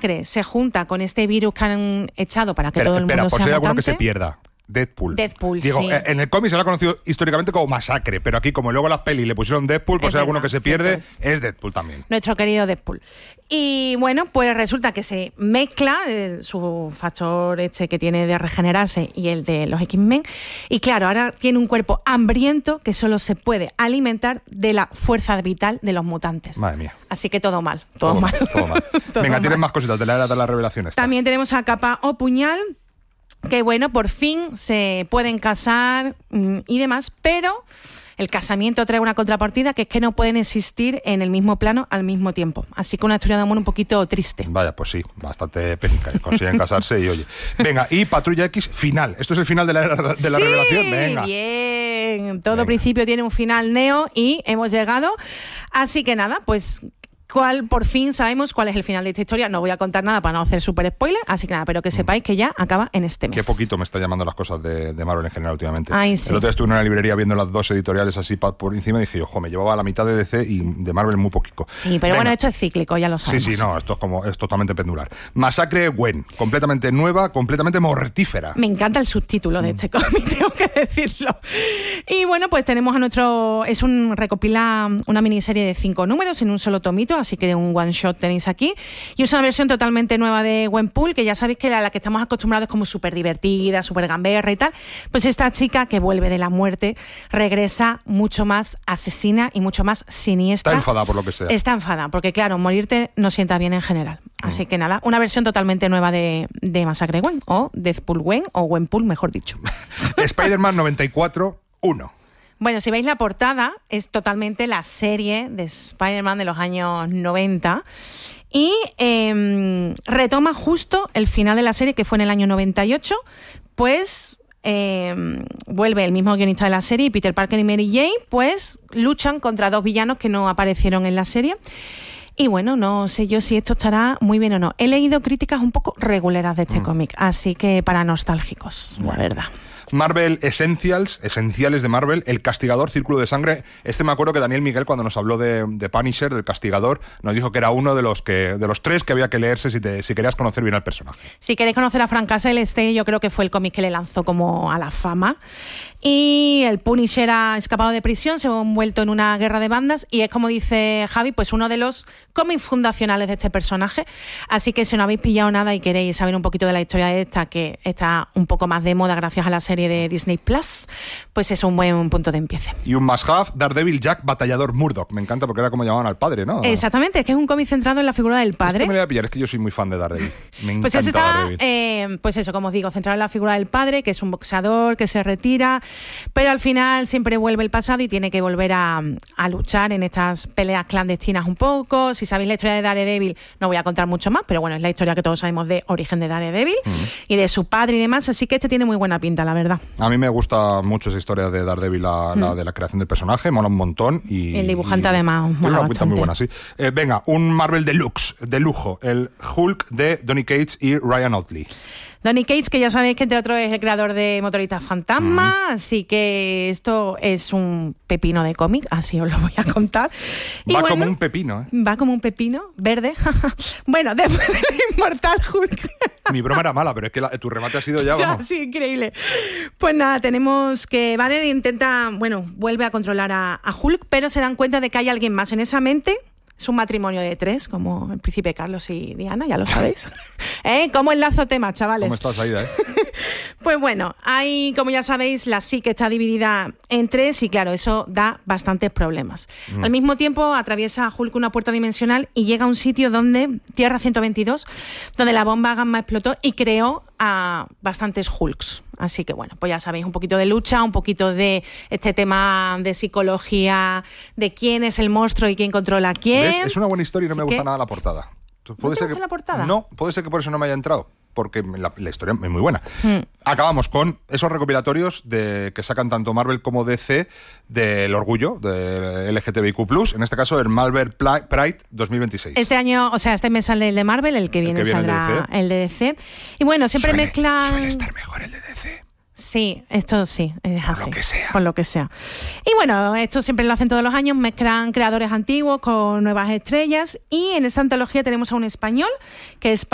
Masacre se junta con este virus que han echado para que todo el mundo sea por si hay alguno que mutante. se pierda. Deadpool, Digo, sí. En el cómic se lo ha conocido históricamente como Masacre, pero aquí, como luego en las pelis le pusieron Deadpool, pues si hay alguno que se pierde, es Deadpool también. Nuestro querido Deadpool. Y bueno, pues resulta que se mezcla su factor que tiene de regenerarse y el de los X-Men. Y claro, ahora tiene un cuerpo hambriento que solo se puede alimentar de la fuerza vital de los mutantes. Madre mía. Así que todo mal, todo mal. Todo mal. Venga, tienes más cositas de la era de las revelaciones. También tenemos a Capa o Puñal, que bueno, por fin se pueden casar y demás, pero el casamiento trae una contrapartida, que es que no pueden existir en el mismo plano al mismo tiempo. Así que una historia de amor un poquito triste. Vaya, pues sí, bastante pénica. Consiguen casarse y oye. Venga, y Patrulla X, final. ¿Esto es el final de la era de la revelación? Venga. Bien. Todo principio tiene un final, Neo, y hemos llegado. Así que nada, pues... por fin sabemos cuál es el final de esta historia. No voy a contar nada para no hacer súper spoiler, así que nada, pero que sepáis que ya acaba en este mes. Qué poquito me está llamando las cosas de Marvel en general últimamente. Ay, sí. El otro día estuve en una librería viendo las dos editoriales así por encima y dije, ojo, me llevaba la mitad de DC y de Marvel muy poquito. Sí, pero bueno, esto es cíclico, ya lo sabemos. Sí, no, esto es totalmente pendular. Masacre Gwen, completamente nueva, completamente mortífera. Me encanta el subtítulo de este cómic, tengo que decirlo. Y bueno, pues tenemos recopila una miniserie de 5 números en un solo tomito, así que un one shot tenéis aquí. Y es una versión totalmente nueva de Gwenpool, que ya sabéis que la que estamos acostumbrados es como súper divertida, súper gamberra y tal. Pues esta chica que vuelve de la muerte regresa mucho más asesina y mucho más siniestra. Está enfadada por lo que sea. Está enfadada, porque claro, morirte no sienta bien en general. Así que nada, una versión totalmente nueva de Masacre Gwen, o Deathpool Gwen, o Gwenpool, mejor dicho. Spider-Man 94, 1. Bueno, si veis la portada, es totalmente la serie de Spider-Man de los años 90 y retoma justo el final de la serie, que fue en el año 98, pues vuelve el mismo guionista de la serie, Peter Parker y Mary Jane, pues luchan contra dos villanos que no aparecieron en la serie. Y bueno, no sé yo si esto estará muy bien o no. He leído críticas un poco regulares de este cómic, así que para nostálgicos, la verdad. Marvel Essentials, esenciales de Marvel, El Castigador, Círculo de Sangre. Me acuerdo que Daniel Miguel, cuando nos habló de Punisher, del Castigador, nos dijo que era uno de los 3 que había que leerse si querías conocer bien al personaje. Si queréis conocer a Frank Castle, yo creo que fue el cómic que le lanzó como a la fama. Y el Punisher ha escapado de prisión, se ha envuelto en una guerra de bandas y es, como dice Javi, pues uno de los cómics fundacionales de este personaje. Así que si no habéis pillado nada y queréis saber un poquito de la historia de esta, que está un poco más de moda gracias a la serie de Disney Plus, pues es un buen punto de empiece. Y un must-have, Daredevil Jack, Batallador Murdoch. Me encanta porque era como llamaban al padre, ¿no? Exactamente, es que es un cómic centrado en la figura del padre. Me lo voy a pillar, es que yo soy muy fan de Daredevil. Me encanta pues está, Daredevil. Pues eso, como os digo, centrado en la figura del padre, que es un boxeador, que se retira, pero al final siempre vuelve el pasado y tiene que volver a luchar en estas peleas clandestinas un poco. Si sabéis la historia de Daredevil, no voy a contar mucho más, pero bueno, es la historia que todos sabemos de origen de Daredevil y de su padre y demás, así que tiene muy buena pinta, la verdad. A mí me gusta mucho esa historia de Daredevil, la de la creación del personaje, mola un montón. Y el dibujante además mola una pinta muy buena, sí. Venga, un Marvel Deluxe, de lujo, el Hulk de Donny Cates y Ryan Otley. Donny Cates, que ya sabéis que entre otros es el creador de Motoristas Fantasma, así que esto es un pepino de cómic, así os lo voy a contar. Va como un pepino, ¿eh? Va como un pepino, verde. Bueno, después del Inmortal Hulk. Mi broma era mala, pero es que tu remate ha sido ya, vamos. Sí, increíble. Pues nada, tenemos que Banner vuelve a controlar a Hulk, pero se dan cuenta de que hay alguien más en esa mente. Es un matrimonio de 3, como el príncipe Carlos y Diana, ya lo sabéis. ¿Cómo enlazo temas, chavales? ¿Cómo estás ahí, Pues bueno, hay, como ya sabéis, la psique está dividida en 3 y claro, eso da bastantes problemas. Al mismo tiempo, atraviesa Hulk una puerta dimensional y llega a un sitio donde, Tierra 122, donde la bomba gamma explotó y creó a bastantes Hulks. Así que bueno, pues ya sabéis, un poquito de lucha, un poquito de este tema de psicología, de quién es el monstruo y quién controla a quién. ¿Ves? Es una buena historia y no me gusta nada la portada. ¿No te gusta la portada? No, puede ser que por eso no me haya entrado, porque la historia es muy buena. Acabamos con esos recopilatorios que sacan tanto Marvel como DC del orgullo de LGTBIQ+, en este caso el Marvel Pride 2026. Este año, o sea, este mes sale el de Marvel, el que viene saldrá el de DC. Y bueno, siempre mezclan... Suele estar mejor el de DC. Sí, esto sí, es así. Por lo que sea. Por lo que sea. Y bueno, esto siempre lo hacen todos los años, mezclan creadores antiguos con nuevas estrellas y en esta antología tenemos a un español que es